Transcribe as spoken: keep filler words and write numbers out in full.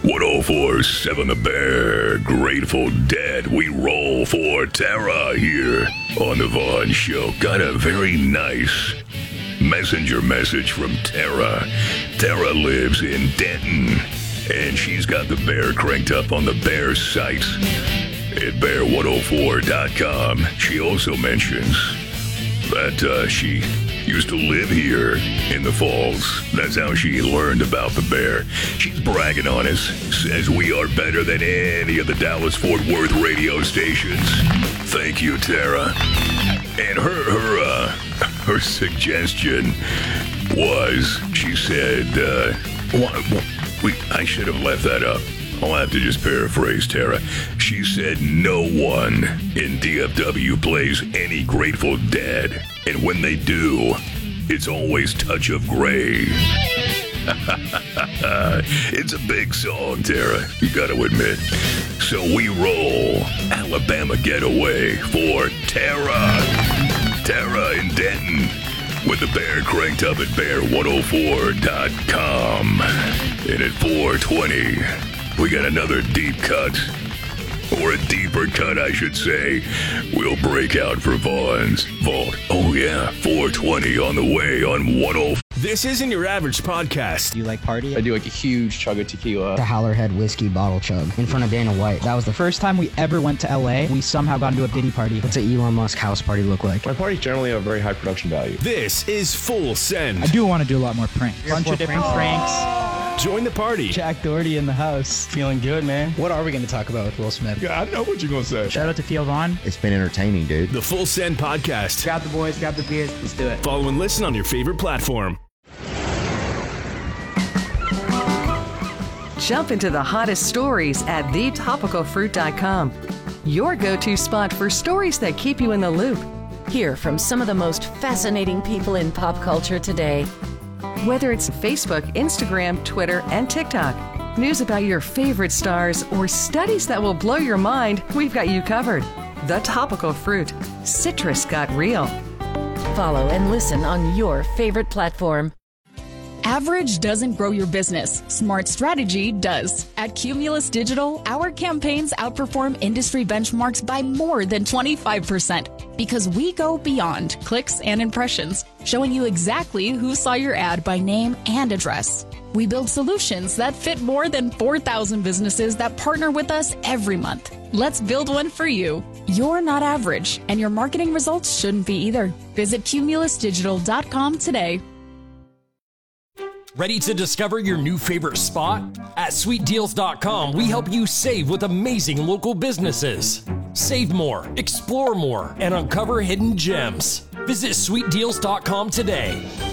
one oh four point seven The Bear, Grateful Dead. We roll for Tara here on The Vaughn Show. Got a very nice messenger message from Tara. Tara lives in Denton, and she's got the Bear cranked up on the Bear site at bear one oh four dot com. She also mentions that uh, she used to live here in the Falls. That's how she learned about the Bear. She's bragging on us, says we are better than any of the Dallas-Fort Worth radio stations. Thank you, Tara. And her her uh, her suggestion was, she said, uh, what, what, we, I should have left that up. I'll have to just paraphrase Tara. She said no one in D F W plays any Grateful Dead. And when they do, it's always Touch of Grey. It's a big song, Tara. You gotta admit. So we roll Alabama Getaway for Tara. Tara in Denton with the Bear cranked up at bear one oh four dot com. And at four twenty... we got another deep cut, or a deeper cut, I should say. We'll break out for Vaughn's Vault. Oh, yeah, four twenty on the way on one oh four. This isn't your average podcast. Do you like party? I do like a huge chug of tequila. The Howlerhead whiskey bottle chug in front of Dana White. That was the first time we ever went to L A. We somehow got into a Diddy party. What's an Elon Musk house party look like? My parties generally have very high production value. This is Full Send. I do want to do a lot more pranks. Bunch of different pranks. Join the party. Jack Doherty in the house. Feeling good, man. What are we going to talk about with Will Smith? Yeah, I know what you're going to say. Shout out to Theo Vaughn. It's been entertaining, dude. The Full Send Podcast. Grab the boys, grab the beers, let's do it. Follow and listen on your favorite platform. Jump into the hottest stories at the topical fruit dot com. Your go-to spot for stories that keep you in the loop. Hear from some of the most fascinating people in pop culture today. Whether it's Facebook, Instagram, Twitter, and TikTok, news about your favorite stars, or studies that will blow your mind, we've got you covered. The Topical Fruit. Citrus got real. Follow and listen on your favorite platform. Average doesn't grow your business. Smart strategy does. At Cumulus Digital, our campaigns outperform industry benchmarks by more than twenty-five percent because we go beyond clicks and impressions, showing you exactly who saw your ad by name and address. We build solutions that fit more than four thousand businesses that partner with us every month. Let's build one for you. You're not average, and your marketing results shouldn't be either. Visit cumulus digital dot com today. Ready to discover your new favorite spot? At sweet deals dot com, we help you save with amazing local businesses. Save more, explore more, and uncover hidden gems. Visit sweet deals dot com today.